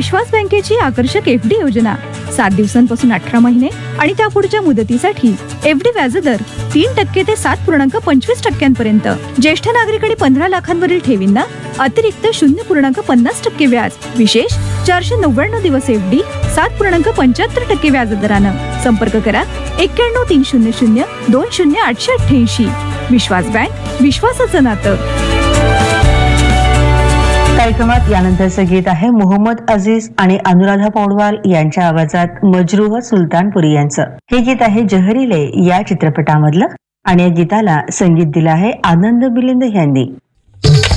विश्वास बँकेची आकर्षक एफडी योजना 7 दिवसांपासून 18 महिने आणि त्यापुढच्या मुदतीसाठी एफडी व्याजदर 3% ते 7.25% ज्येष्ठ नागरिक आणि 15 लाखांवरील ठेवींना अतिरिक्त 0.50% व्याज. विशेष 499 दिवस एफडी 7.75% व्याजदरानं. संपर्क करा 91-300-20-888. विश्वास बँक, विश्वासाचं नातं. कार्यक्रमात यानंतरचं गीत आहे मोहम्मद अजीज आणि अनुराधा पौडवाल यांच्या आवाजात मजरूह सुलतानपुरी यांचं. हे गीत आहे जहरीले या चित्रपटामधलं आणि या गीताला संगीत दिलं आहे आनंद बिलिंद यांनी.